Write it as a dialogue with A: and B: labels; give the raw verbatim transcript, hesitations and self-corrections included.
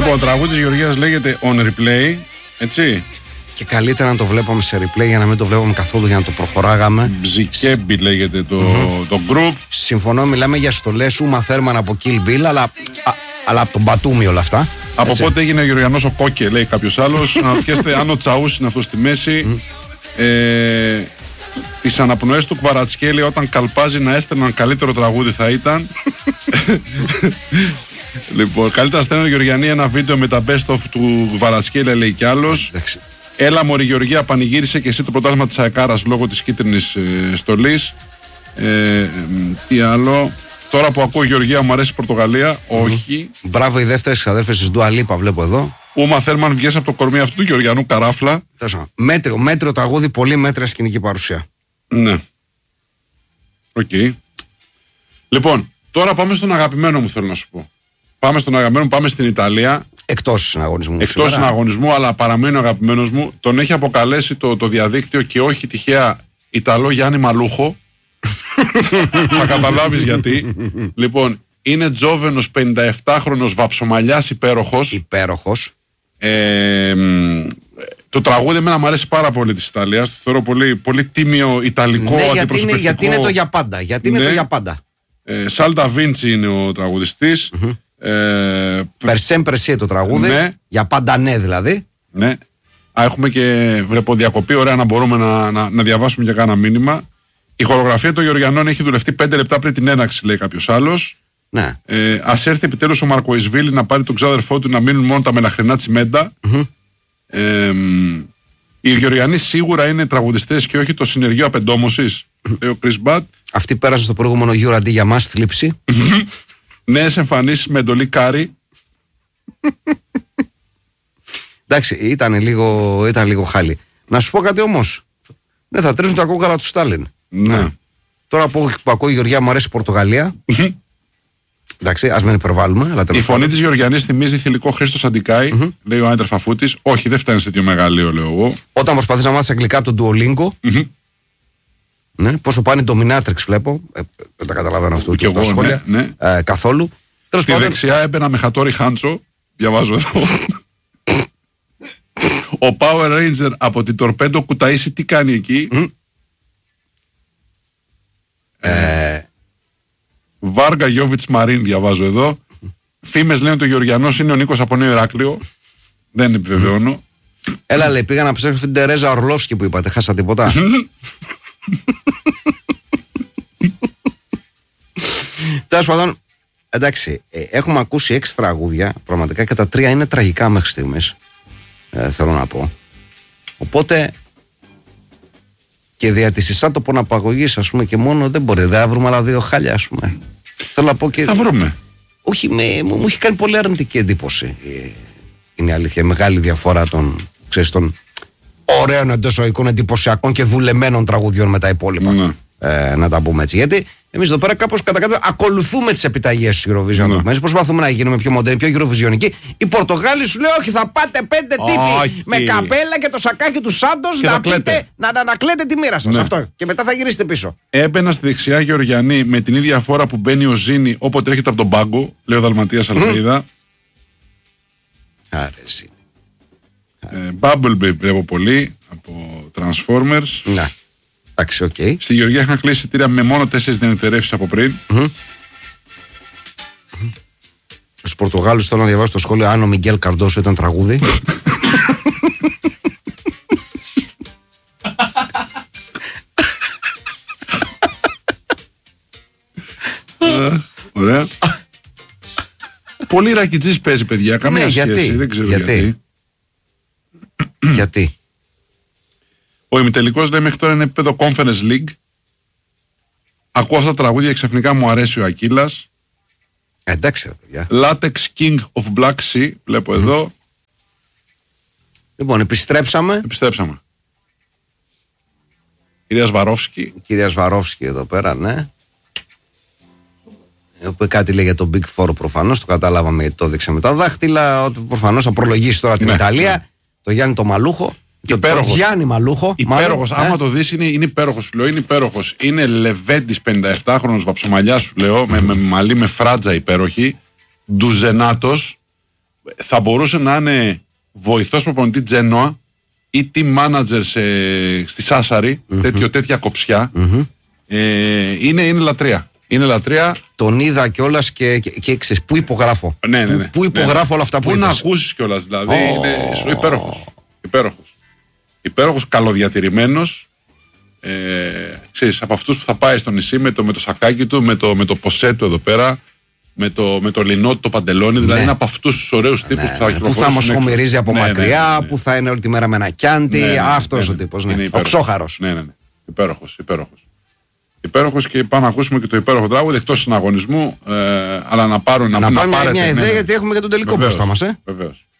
A: Λοιπόν, το τραγούδι της Γεωργίας λέγεται On Replay, έτσι.
B: Και καλύτερα να το βλέπαμε σε replay για να μην το βλέπαμε καθόλου, για να το προχωράγαμε.
A: Μπζικέμπι λέγεται το, mm-hmm. το group.
B: Συμφωνώ, μιλάμε για στολές Ούμα Θέρμαν από Kill Bill, αλλά, α, αλλά από τον Μπατούμι όλα αυτά.
A: Από έτσι. Πότε έγινε ο Γεωργιανός ο Κόκε, λέει κάποιος άλλος. Να ρωτιέστε αν ο Τσαούς είναι αυτός στη μέση. Mm. Ε, τις αναπνοές του Κβαρατσκέλη όταν καλπάζει να έστελναν καλύτερο τραγούδι θα ήταν. Λοιπόν, καλύτερα στέλνει ο Γεωργιανή ένα βίντεο με τα best of του Κβαρατσκέλη, λέει κι άλλος. Έλα μωρή Γεωργία, πανηγύρισε και εσύ το πρωτάθλημα της Αεκάρας λόγω της κίτρινης ε, στολής. Ε, τι άλλο. Τώρα που ακούω Γεωργία μου αρέσει η Πορτογαλία. Mm-hmm. Όχι.
B: Μπράβο οι δεύτερες ξαδέρφες της Ντουα Λίπα, βλέπω εδώ.
A: Ούμα Θέρμαν βγες από το κορμί αυτού του Γεωργιανού καράφλα.
B: Μέτριο, μέτριο τραγούδι, πολύ μέτρια σκηνική παρουσία.
A: Ναι. Οκ. Okay. Λοιπόν, τώρα πάμε στον αγαπημένο μου, θέλω να σου πω. Πάμε στον αγαπημένο μου, πάμε στην Ιταλία.
B: Εκτός συναγωνισμού.
A: Εκτός συναγωνισμού, αλλά παραμένει ο αγαπημένος μου. Τον έχει αποκαλέσει το, το διαδίκτυο και όχι τυχαία Ιταλό Γιάννη Μαλούχο. Θα καταλάβεις γιατί. Λοιπόν, είναι τζόβενος πενηνταεπτάχρονος βαψομαλιάς υπέροχος.
B: Υπέροχος.
A: Ε, το τραγούδι εμένα μου αρέσει πάρα πολύ της Ιταλίας. Το θεωρώ πολύ, πολύ τίμιο ιταλικό,
B: ναι, γιατί είναι, γιατί είναι το για πάντα. Γιατί είναι ναι. το για πάντα.
A: Ε, Σάλτα Βίντσι είναι ο τραγουδιστής. Mm-hmm. Ε,
B: Περσέμπρεσί το τραγούδι. Ναι. Για πάντα ναι δηλαδή.
A: Ναι. Α, έχουμε και βλέπω διακοπή. Ωραία να μπορούμε να, να, να διαβάσουμε για κάνα μήνυμα. Η χορογραφία των Γεωργιανών έχει δουλευτεί πέντε λεπτά πριν την έναρξη, λέει κάποιος άλλος.
B: Ναι.
A: Ε, ας έρθει επιτέλους ο Μαρκοϊσβίλη να πάρει τον ξάδερφό του να μείνουν μόνο τα μελαχρινά τσιμέντα. Mm-hmm. Ε, οι Γεωργιανοί σίγουρα είναι τραγουδιστές και όχι το συνεργείο απεντόμωσης, mm-hmm. λέει ο Chris Butt.
B: Αυτοί πέρασαν στο προηγούμενο Euro αντί για μας θλίψη.
A: Νέες εμφανίσεις με εντολή Κάρι.
B: Εντάξει, ήταν λίγο, ήταν λίγο χάλι. Να σου πω κάτι όμως. Ναι, θα τρίζουν τα κόκκαρα του Στάλιν.
A: Ναι.
B: Τώρα που, που ακούω η Γεωργιά μου αρέσει η Πορτογαλία. Εντάξει, ας μην υπερβάλλουμε. Αλλά
A: η φωνή της Γεωργιανής θυμίζει θηλυκό Χρήστο Αντικάη, mm-hmm. λέει ο Άντρε Φαφούτης. Όχι, δεν φτάνει σε τέτοιο μεγαλείο, λέω εγώ.
B: Όταν προσπαθείς να μάθεις αγγλικά από τον Duolingo. Mm-hmm. Ναι, πόσο πάνε το Dominatrix βλέπω. Ε, δεν τα καταλαβαίνω αυτό.
A: Και εγώ, σχόλια. Ναι, ναι.
B: Ε, καθόλου.
A: Στη πάντων... δεξιά έμπαινα με Χατόρι Χάντσο. Διαβάζω εδώ. Ο Power Ranger από την Τορπέντο Κουταΐση τι κάνει εκεί. Mm. Ε... Βάργα Γιώβιτς Μαρίν διαβάζω εδώ. Φήμες λένε ότι ο Γεωργιανός είναι ο Νίκος από Νέο Ηράκλειο. Δεν επιβεβαιώνω.
B: Έλα λέει, πήγα να ψάξω την Τερέζα Ορλόφσκι που είπατε. Χάσα τίποτα. Τέλος πάντων, εντάξει, έχουμε ακούσει έξι τραγούδια πραγματικά και τα τρία είναι τραγικά μέχρι στιγμής. Ε, θέλω να πω. Οπότε και δια της εισάτοπων απαγωγής, ας πούμε, και μόνο δεν μπορεί. Δεν θα βρούμε άλλα δύο χάλια, ας πούμε. Θέλω να πω και.
A: Θα βρούμε.
B: Όχι, με, μου, μου έχει κάνει πολύ αρνητική εντύπωση. Είναι η αλήθεια. Μεγάλη διαφορά των, ξέρεις, των ωραίων εντός οικών, εντυπωσιακών και δουλεμένων τραγουδιών με τα υπόλοιπα. Ναι. Ε, να τα πούμε έτσι. Γιατί εμείς εδώ πέρα κάπως κατά κάποιο ακολουθούμε τις επιταγές του Eurovision. Ναι. Προσπαθούμε να γίνουμε πιο μοντέρνοι, πιο Eurovisionικοί. Οι Πορτογάλοι σου λέει όχι, θα πάτε πέντε τύποι με καπέλα και το σακάκι του Σάντος να, πείτε, να ανακλέτε τη μοίρα σας. Ναι. Αυτό. Και μετά θα γυρίσετε πίσω.
A: Έμπαινα στη δεξιά Γεωργιανή με την ίδια φόρα που μπαίνει ο Ζήνη όποτε έρχεται από τον πάγκο, λέει ο Δαλματίας Αλφαίδα.
B: Άρεση.
A: Ε, Bumblebee βλέπω πολύ από Transformers.
B: Ναι. Εντάξει, okay.
A: Στη Γεωργία είχαν κλείσει εισιτήρια με μόνο τέσσερις διανυτερεύσεις από πριν. Mm-hmm.
B: Στους Πορτογάλους θέλω να διαβάσω το σχόλιο αν ο Μιγγέλ Καρντόσο ήταν τραγούδι.
A: uh, ωραία. Πολύ ρακιτζής παίζει, παιδιά. Καμία
B: ναι,
A: σχέση.
B: Γιατί?
A: Δεν ξέρω
B: γιατί.
A: γιατί.
B: γιατί.
A: Ο ημιτελικός λέει μέχρι τώρα είναι επίπεδο Conference League. Ακούω αυτά τα τραγούδια και ξαφνικά μου αρέσει ο Ακύλας.
B: Εντάξει, παιδιά.
A: Latex King of Black Sea, βλέπω mm. εδώ.
B: Λοιπόν, επιστρέψαμε.
A: Επιστρέψαμε. Κυρία Σβαρόφσκι.
B: Κυρία Σβαρόφσκι εδώ πέρα, ναι. Που κάτι λέει για το Big Four προφανώς, το καταλάβαμε γιατί το έδειξε με τα δάχτυλα. Προφανώς θα προλογίσει τώρα την ναι, Ιταλία. Ναι. Το Γιάννη το Μαλούχο. Και το Γιάννη Μαλούχο.
A: Υπέροχος,
B: μάλλον,
A: άμα
B: ε?
A: το δεις είναι, είναι υπέροχος, σου λέω, είναι υπέροχος. Είναι Λεβέντης πενηνταεπτάχρονος βαψομαλιά, σου λέω, mm. με, με μαλλί με φράτζα υπέροχη. Ντουζενάτος. θα μπορούσε να είναι βοηθός προπονητή Τζένοα ή team manager σε, στη Σάσαρη, mm-hmm. τέτοιο, τέτοια κοψιά. Mm-hmm. Ε, είναι, είναι λατρεία. Είναι λατρεία.
B: Τον είδα κιόλας και, και, και ξέρεις, πού υπογράφω.
A: Ναι, ναι, ναι.
B: Πού, πού υπογράφω ναι, ναι. όλα αυτά που
A: Πού
B: είπες.
A: να ακούσεις κιόλας, δηλαδή. Oh. Είναι υπέροχος. Υπέροχος. Υπέροχος, καλοδιατηρημένος. Ε, ξέρεις, από αυτούς που θα πάει στο νησί με το, με το σακάκι του, με το, με το ποσέ του εδώ πέρα, με το, με το λινό του το παντελόνι, δηλαδή ναι. είναι από αυτούς τους ωραίους τύπους ναι, που θα κυκλοφορήσουν.
B: Που θα μας χωμυρίζει από
A: ναι,
B: μακριά, ναι, ναι, ναι. που θα είναι όλη τη μέρα με ένα κιάντι. Ναι, ναι, ναι, αυτός ναι, ναι, ο τύπος. Ναι. Ο ξόχαρος.
A: Ναι, ναι, ναι. Υπέροχος, υπέροχος. Υπέροχος και πάμε να ακούσουμε και το υπέροχο τραγούδι εκτός συναγωνισμού, ε, αλλά να πάρουν να,
B: να,
A: να
B: πάρουμε
A: πάρετε,
B: μια ιδέα
A: ναι, ναι.
B: γιατί έχουμε και τον τελικό μπροστά μας. Ε?
A: Βεβαίως.